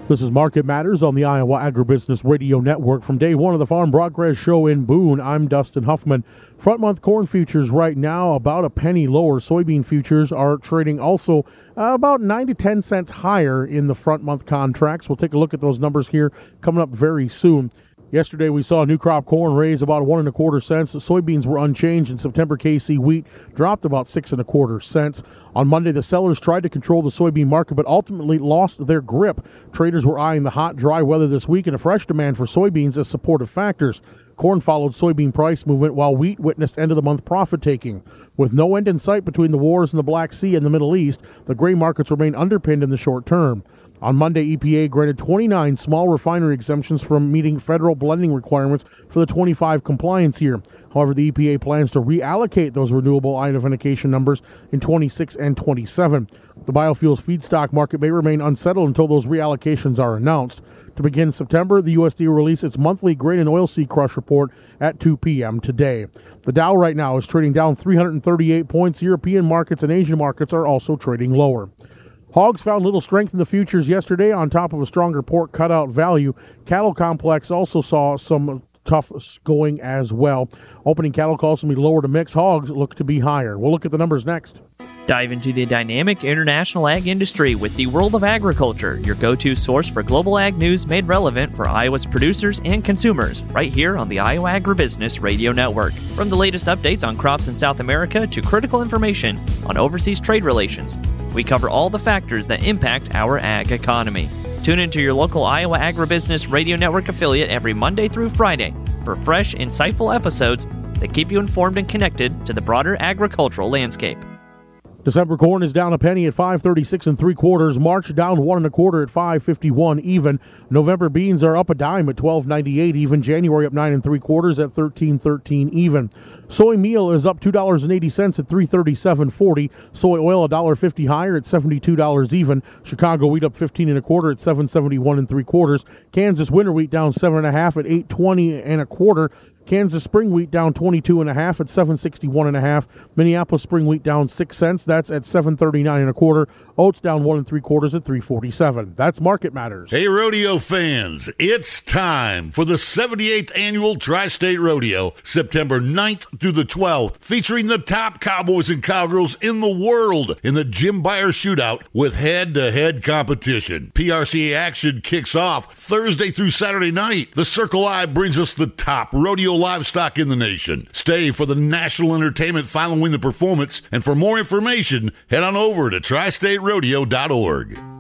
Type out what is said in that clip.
This is Market Matters on the Iowa Agribusiness Radio Network. From day one of the Farm Broadcast Show in Boone, I'm Dustin Huffman. Front month corn futures right now about a penny lower. Soybean futures are trading also about 9 to 10 cents higher in the front month contracts. We'll take a look at those numbers here coming up very soon. Yesterday, we saw new crop corn raise about 1 1/4 cents. Soybeans were unchanged, and September KC wheat dropped about 6 1/4 cents. On Monday, the sellers tried to control the soybean market, but ultimately lost their grip. Traders were eyeing the hot, dry weather this week and a fresh demand for soybeans as supportive factors. Corn followed soybean price movement, while wheat witnessed end-of-the-month profit-taking. With no end in sight between the wars in the Black Sea and the Middle East, the grain markets remain underpinned in the short term. On Monday, EPA granted 29 small refinery exemptions from meeting federal blending requirements for the 25 compliance year. However, the EPA plans to reallocate those renewable identification numbers in 26 and 27. The biofuels feedstock market may remain unsettled until those reallocations are announced. To begin September, the USDA will release its monthly grain and oilseed crush report at 2 p.m. today. The Dow right now is trading down 338 points. European markets and Asian markets are also trading lower. Hogs found little strength in the futures yesterday on top of a stronger pork cutout value. Cattle complex also saw some tough going as well. Opening cattle calls will be lower to mix. Hogs look to be higher. We'll look at the numbers next. Dive into the dynamic international ag industry with the World of Agriculture, your go-to source for global ag news made relevant for Iowa's producers and consumers, right here on the Iowa Agribusiness Radio Network. From the latest updates on crops in South America to critical information on overseas trade relations, we cover all the factors that impact our ag economy. Tune into your local Iowa Agribusiness Radio Network affiliate every Monday through Friday for fresh, insightful episodes that keep you informed and connected to the broader agricultural landscape. December corn is down a penny at 5.36 3/4. March down 1 1/4 at 5.51 even. November beans are up a dime at 12.98 even. January up 9 3/4 at 13.13 even. Soy meal is up $2.80 at 337.40. Soy oil $1.50 higher at $72 even. Chicago wheat up 15 1/4 at 7.71 3/4. Kansas winter wheat down 7 1/2 at 8.20 1/4. Kansas spring wheat down 22 1/2 at 7.61 1/2. Minneapolis spring wheat down 6 cents. That's at 7.39 1/4. Oats down 1 3/4 at 3.47. That's Market Matters. Hey, rodeo fans, it's time for the 78th Annual Tri-State Rodeo, September 9th through the 12th, featuring the top cowboys and cowgirls in the world in the Jim Beyer Shootout with head-to-head competition. PRCA action kicks off Thursday through Saturday night. The Circle I brings us the top rodeo livestock in the nation. Stay for the national entertainment following the performance, and for more information, head on over to tristaterodeo.org.